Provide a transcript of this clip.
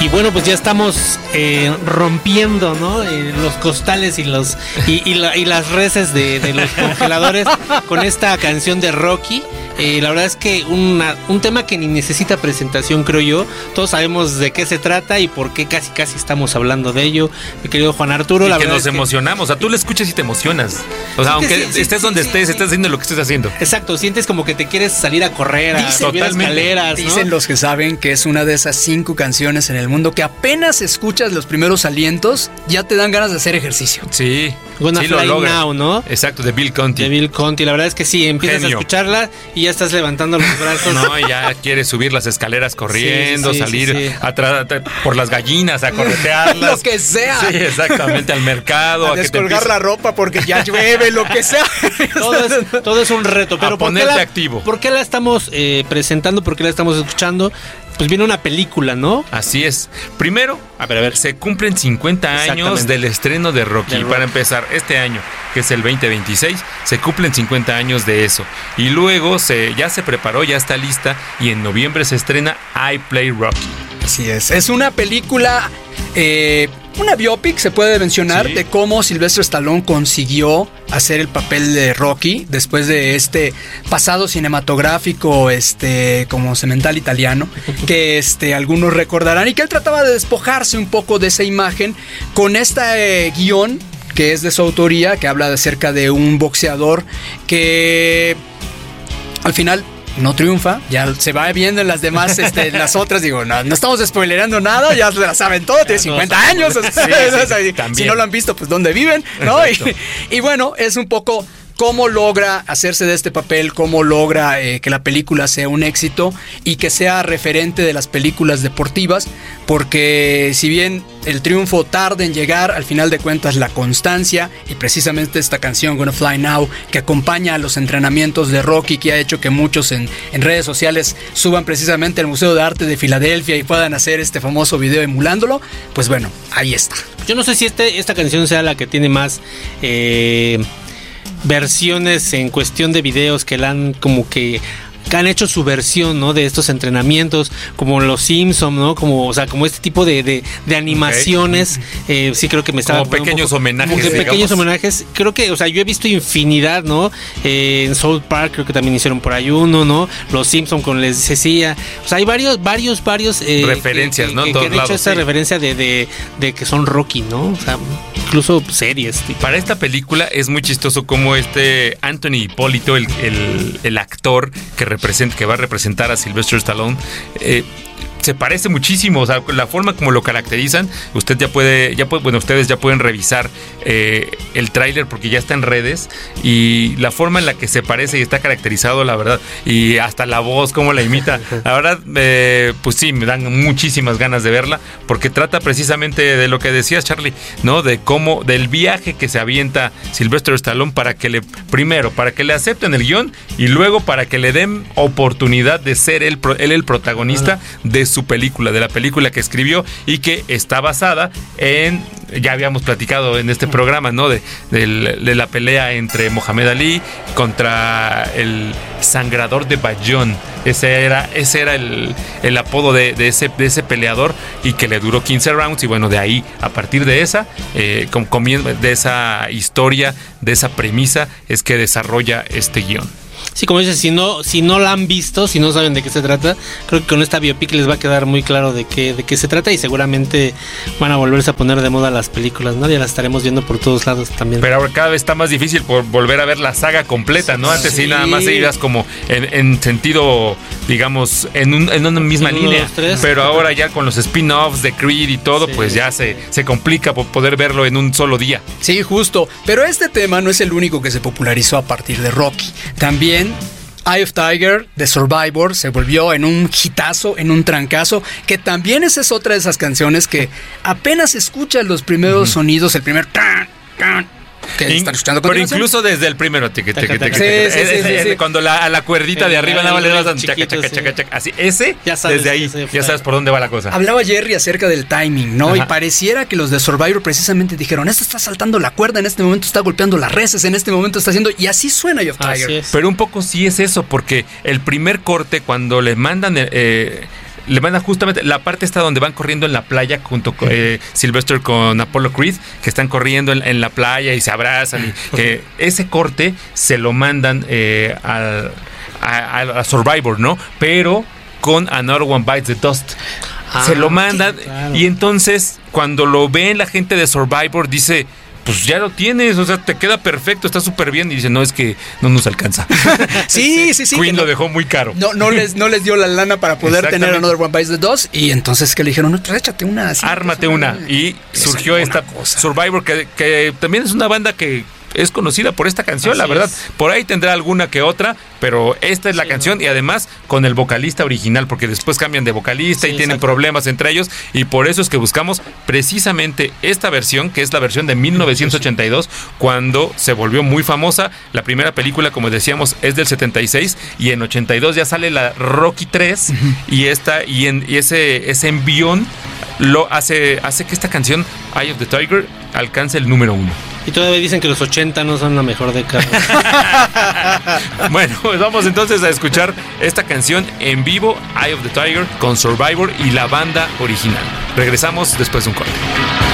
Y bueno, pues ya estamos rompiendo, ¿no? Los costales y las reses de los congeladores con esta canción de Rocky. La verdad es que un tema que ni necesita presentación, creo yo. Todos sabemos de qué se trata y por qué casi estamos hablando de ello. Mi querido Juan Arturo, y la que verdad nos emocionamos. O sea, tú le escuchas y te emocionas. O sea, aunque estés donde estés, estás haciendo lo que estés haciendo. Exacto, sientes como que te quieres salir a correr, a subir escaleras, ¿no? Dicen los que saben que es una de esas 5 canciones en el mundo que apenas escuchas los primeros alientos, ya te dan ganas de hacer ejercicio. Sí. Gonna Fly Now, ¿no? Exacto, de Bill Conti. De Bill Conti, la verdad es que sí, empiezas a escucharla y ya estás levantando los brazos. No, ya quieres subir las escaleras corriendo, salir por las gallinas a corretearlas. Lo que sea. Sí, exactamente, al mercado. A descolgar la ropa porque ya llueve, lo que sea. Todo es un reto. Pero a ponerte activo. ¿Por qué la estamos presentando? ¿Por qué la estamos escuchando? Pues viene una película, ¿no? Así es. Primero, a ver, se cumplen 50 años del estreno de Rocky. Para empezar, este año, que es el 2026, se cumplen 50 años de eso. Y luego ya se preparó, ya está lista, y en noviembre se estrena I Play Rocky. Así es. Es una película, una biopic, se puede mencionar, de cómo Sylvester Stallone consiguió hacer el papel de Rocky después de este pasado cinematográfico como semental italiano, que algunos recordarán, y que él trataba de despojarse un poco de esa imagen con este guión que es de su autoría, que habla acerca de un boxeador que al final no triunfa, ya se va viendo en las demás, las otras, digo, no estamos spoilerando nada, ya se la saben todo, tiene 50 años, si no lo han visto, pues ¿dónde viven? ¿No? Y bueno, es un poco cómo logra hacerse de este papel, cómo logra que la película sea un éxito y que sea referente de las películas deportivas, porque si bien el triunfo tarda en llegar, al final de cuentas la constancia, y precisamente esta canción Gonna Fly Now, que acompaña a los entrenamientos de Rocky, que ha hecho que muchos en redes sociales suban precisamente al Museo de Arte de Filadelfia y puedan hacer este famoso video emulándolo, pues bueno, ahí está. Yo no sé si esta canción sea la que tiene más versiones en cuestión de videos que la han han hecho su versión, ¿no? De estos entrenamientos, como los Simpson, ¿no? Como este tipo de animaciones. Sí, creo que me estaba... Como pequeños homenajes. Como pequeños homenajes. Creo que, yo he visto infinidad, ¿no? En South Park creo que también hicieron por ahí uno, ¿no? Los Simpson con Les decía. Hay varios referencias, ¿no? Que han hecho esa referencia de que son Rocky, ¿no? O sea, incluso series. Para esta película es muy chistoso como Anthony Hipólito, el actor que va a representar a Sylvester Stallone, se parece muchísimo, o sea, la forma como lo caracterizan. Ustedes ya pueden revisar el tráiler porque ya está en redes, y la forma en la que se parece y está caracterizado, la verdad, y hasta la voz, cómo la imita, la verdad, pues sí, me dan muchísimas ganas de verla, porque trata precisamente de lo que decías, Charlie, ¿no? Del viaje que se avienta Sylvester Stallone para que le acepten el guión, y luego para que le den oportunidad de ser él el protagonista de su película, de la película que escribió, y que está basada en, ya habíamos platicado en este programa, ¿no? De la pelea entre Mohamed Ali contra el sangrador de Bayonne. Ese era el apodo de ese peleador, y que le duró 15 rounds, y bueno, de ahí, a partir de esa historia, de esa premisa, es que desarrolla este guión. Sí, como dices, si no la han visto, si no saben de qué se trata, creo que con esta biopic les va a quedar muy claro de qué se trata, y seguramente van a volverse a poner de moda las películas, ¿no? Ya las estaremos viendo por todos lados también. Pero ahora cada vez está más difícil por volver a ver la saga completa, ¿no? Antes sí nada más ibas como en sentido, digamos, en una misma línea. Pero ahora ya con los spin-offs de Creed y todo, pues ya se complica por poder verlo en un solo día. Sí, justo. Pero este tema no es el único que se popularizó a partir de Rocky. También Eye of Tiger de Survivor se volvió en un hitazo, en un trancazo, que también esa es otra de esas canciones que apenas escuchas los primeros sonidos, el primer que están escuchando. Pero incluso desde el primero, cuando a la cuerdita de arriba nada más le das así, ya sabes, desde ahí ya sabes por dónde va la cosa. Hablaba Jerry acerca del timing, ¿no? Ajá. Y pareciera que los de Survivor precisamente dijeron, esto está saltando la cuerda, en este momento está golpeando las reses, en este momento está haciendo, y así suena Eye of Tiger. Pero un poco sí es eso, porque el primer corte, cuando le mandan le manda justamente la parte esta donde van corriendo en la playa junto con Sylvester con Apollo Creed, que están corriendo en la playa y se abrazan. Y, ese corte se lo mandan a Survivor, ¿no? Pero con Another One Bites the Dust. Se lo mandan, claro. Y entonces cuando lo ven la gente de Survivor dice, pues ya lo tienes, o sea, te queda perfecto, está súper bien. Y dice, no, es que no nos alcanza. Sí. Queen lo dejó muy caro. No les dio la lana para poder tener Another One Bites the Dust. Y entonces que le dijeron, no, échate una. Así, ármate una. Y surgió esta Survivor, que también es una banda que es conocida por esta canción, así la verdad. Es. Por ahí tendrá alguna que otra, pero esta es la canción, y además con el vocalista original, porque después cambian de vocalista y tienen problemas entre ellos, y por eso es que buscamos precisamente esta versión, que es la versión de 1982, cuando se volvió muy famosa. La primera película, como decíamos, es del 76, y en 82 ya sale la Rocky 3, y ese envión lo hace que esta canción, Eye of the Tiger, alcance el número 1. Y todavía dicen que los 80 no son la mejor década. Bueno, pues vamos entonces a escuchar esta canción en vivo, Eye of the Tiger, con Survivor y la banda original. Regresamos después de un corte.